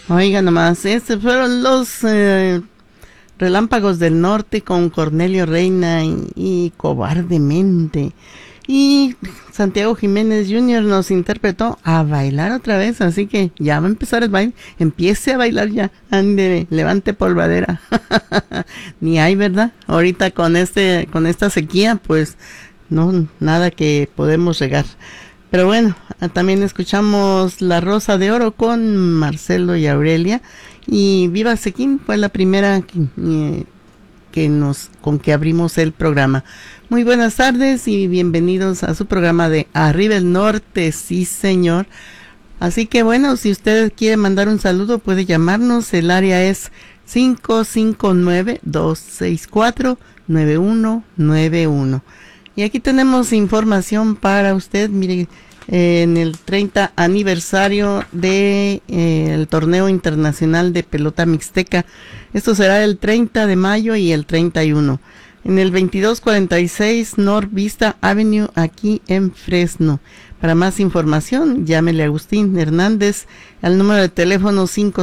Oiga nomás, estos fueron los Relámpagos del Norte con Cornelio Reina y Cobardemente. Y Santiago Jiménez Jr. nos interpretó A Bailar Otra Vez, así que ya va a empezar el baile. Empiece a bailar ya, ande, levante polvadera. Ni hay, ¿verdad? Ahorita con esta sequía, pues no, nada que podemos regar. Pero bueno, también escuchamos La Rosa de Oro con Marcelo y Aurelia. Y Viva Sequín fue la primera con que abrimos el programa. Muy buenas tardes y bienvenidos a su programa de Arriba el Norte, sí señor. Así que bueno, si usted quiere mandar un saludo puede llamarnos, el área es 559-264-9191. Y aquí tenemos información para usted, mire, en el 30 aniversario de el torneo internacional de pelota mixteca. Esto será el 30 de mayo y el 31. En el 2246 North Vista Avenue, aquí en Fresno. Para más información, llámele a Agustín Hernández al número de teléfono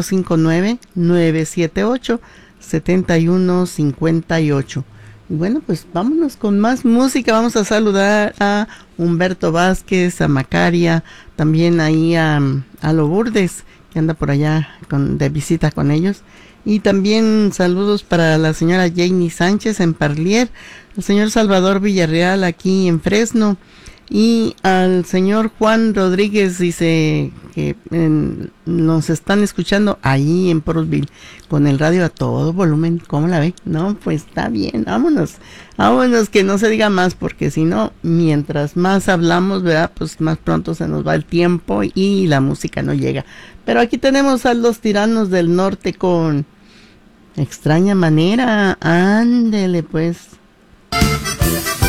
559-978-7158. Y bueno, pues vámonos con más música. Vamos a saludar a Humberto Vázquez, a Macaria, también ahí a Lourdes, que anda por allá de visita con ellos. Y también saludos para la señora Janie Sánchez en Parlier, el señor Salvador Villarreal aquí en Fresno, y al señor Juan Rodríguez, dice que nos están escuchando ahí en Porosville con el radio a todo volumen. ¿Cómo la ve? No, pues está bien, vámonos, que no se diga más, porque si no, mientras más hablamos, ¿verdad? Pues más pronto se nos va el tiempo y la música no llega. Pero aquí tenemos a Los Tiranos del Norte con Extraña Manera. Ándele pues.